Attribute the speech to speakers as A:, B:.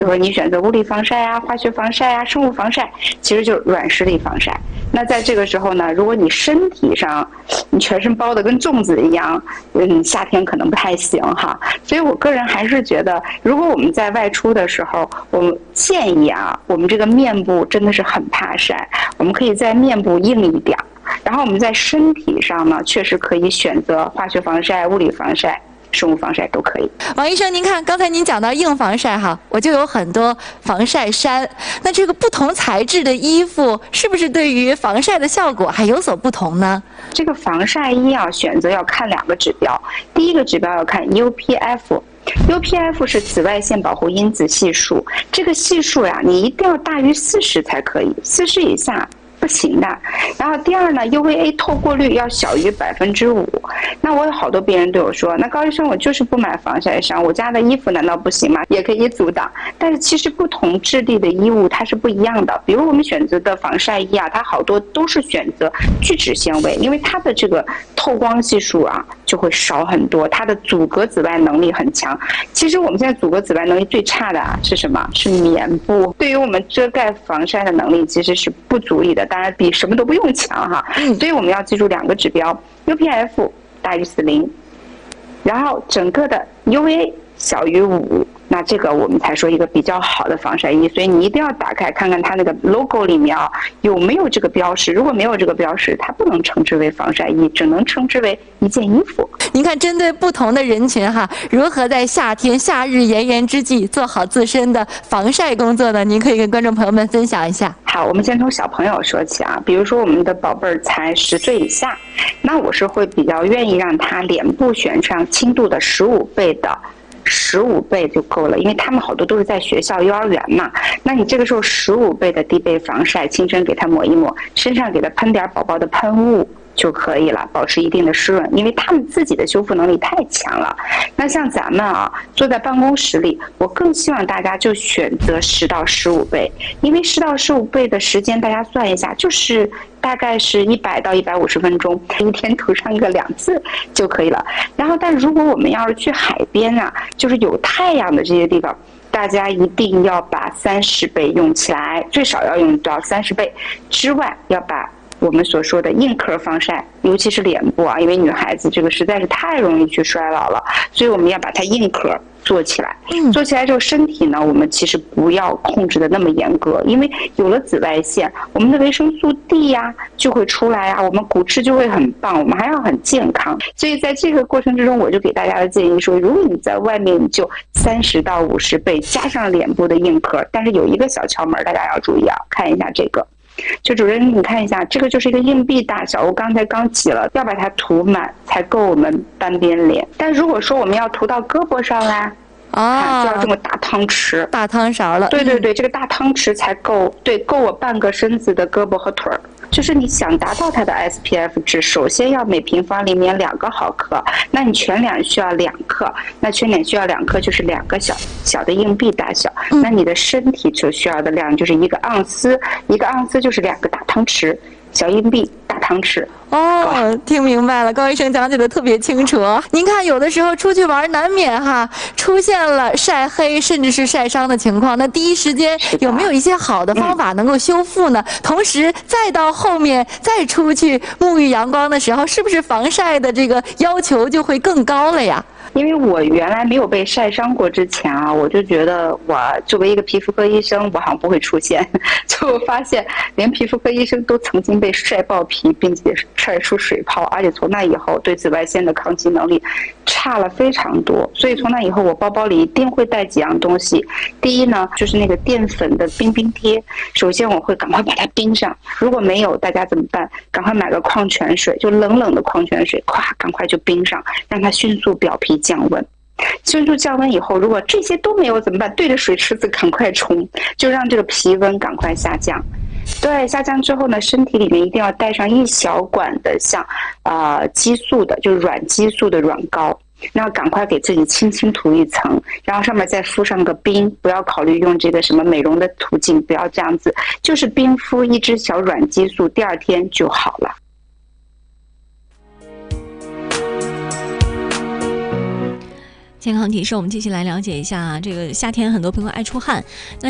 A: 比如说你选择物理防晒啊、化学防晒啊、生物防晒，其实就是软实力防晒。那在这个时候呢，如果你身体上你全身包的跟粽子一样，夏天可能不太行哈。所以我个人还是觉得，如果我们在外出的时候，我们建议啊，我们这个面部真的是很怕晒，我们可以在面部硬一点，然后我们在身体上呢，确实可以选择化学防晒、物理防晒、生物防晒都可以。
B: 王医生，您看刚才您讲到硬防晒哈，我就有很多防晒衫。那这个不同材质的衣服，是不是对于防晒的效果还有所不同呢？
A: 这个防晒衣啊，选择要看2个指标。第一个指标要看 UPF。UPF 是紫外线保护因子系数，这个系数呀，你一定要大于40才可以，40以下不行的。然后第二呢 ，UVA 透过率要小于5%。那我有好多病人对我说，那高医生，我就是不买防晒衫，我家的衣服难道不行吗？也可以阻挡。但是其实不同质地的衣物它是不一样的。比如我们选择的防晒衣啊，它好多都是选择聚酯纤维，因为它的这个透光系数啊就会少很多，它的阻隔紫外能力很强。其实我们现在阻隔紫外能力最差的啊是什么？是棉布。对于我们遮盖防晒的能力其实是不足以的，当然比什么都不用强哈。所以我们要记住2个指标 ，UPF 大于40，然后整个的 UVA 小于5。那这个我们才说一个比较好的防晒衣，所以你一定要打开看看它那个 logo 里面啊有没有这个标识，如果没有这个标识，它不能称之为防晒衣，只能称之为一件衣服。
B: 您看，针对不同的人群哈，如何在夏日炎炎之际做好自身的防晒工作呢？您可以跟观众朋友们分享一下。
A: 好，我们先从小朋友说起啊，比如说我们的宝贝儿才10岁以下，那我是会比较愿意让他脸部选上轻度的15倍的。15倍就够了，因为他们好多都是在学校、幼儿园嘛。那你这个时候15倍的低倍防晒，轻声给他抹一抹，身上给他喷点宝宝的喷雾就可以了，保持一定的湿润，因为他们自己的修复能力太强了。那像咱们啊，坐在办公室里，我更希望大家就选择10到15倍，因为10到15倍的时间，大家算一下，就是大概是100到150分钟，一天涂上个2次就可以了。然后，但如果我们要是去海边啊，就是有太阳的这些地方，大家一定要把30倍用起来，最少要用到30倍之外，要把我们所说的硬壳防晒，尤其是脸部啊，因为女孩子这个实在是太容易去衰老了，所以我们要把它硬壳做起来。做起来之后，身体呢，我们其实不要控制的那么严格，因为有了紫外线，我们的维生素 D 呀就会出来啊，我们骨质就会很棒，我们还要很健康。所以在这个过程之中，我就给大家的建议说，如果你在外面就30到50倍加上脸部的硬壳，但是有一个小窍门，大家要注意啊，看一下这个。就主任，你看一下，这个就是一个硬币大小，我刚才刚挤了，要把它涂满才够我们半边脸。但如果说我们要涂到胳膊上啦，就要这么大汤匙、
B: 大汤勺了。
A: 对对对，这个大汤匙才够，对，够我半个身子的胳膊和腿儿。就是你想达到它的 SPF 值，首先要每平方厘米2个毫克，那你全脸需要2克，那全脸需要2克就是2个小的硬币大小，那你的身体所需要的量就是1个盎司，1个盎司就是2个大汤匙，小硬币大汤匙。
B: 哦，听明白了，高医生讲解的特别清楚。您看，有的时候出去玩难免哈出现了晒黑甚至是晒伤的情况，那第一时间有没有一些好的方法能够修复呢？同时，再到后面再出去沐浴阳光的时候，是不是防晒的这个要求就会更高了呀？
A: 因为我原来没有被晒伤过之前啊，我就觉得我作为一个皮肤科医生，我好像不会出现。就我发现，连皮肤科医生都曾经被晒爆皮，并且晒出水泡，而且从那以后对紫外线的抗击能力差了非常多。所以从那以后，我包包里一定会带几样东西。第一呢，就是那个淀粉的冰贴。首先我会赶快把它冰上，如果没有，大家怎么办？赶快买个矿泉水，就冷冷的矿泉水，咵，赶快就冰上，让它迅速表皮降温。迅速降温以后，如果这些都没有怎么办？对着水池子赶快冲，就让这个皮温赶快下降。对，下降之后呢，身体里面一定要带上一小管的像激素的，就是软激素的软膏。然后赶快给自己轻轻涂一层，然后上面再敷上个冰，不要考虑用这个什么美容的途径，不要这样子，就是冰敷一支小软激素，第2天就好了。
B: 健康提示，我们继续来了解一下这个夏天很多朋友爱出汗，那